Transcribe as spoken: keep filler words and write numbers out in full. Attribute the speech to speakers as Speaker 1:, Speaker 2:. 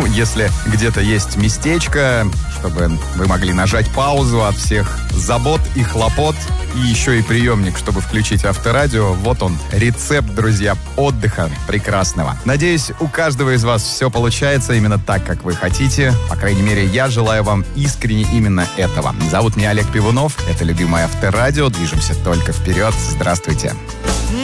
Speaker 1: Ну, если где-то есть местечко, чтобы вы могли нажать паузу от всех забот и хлопот, и еще и приемник, чтобы включить авторадио. Вот он, рецепт, друзья, отдыха прекрасного. Надеюсь, у каждого из вас все получается именно так, как вы хотите. По крайней мере, я желаю вам искренне именно этого. Зовут меня Олег Пивунов. Это любимое авторадио. Движемся только вперед. Здравствуйте.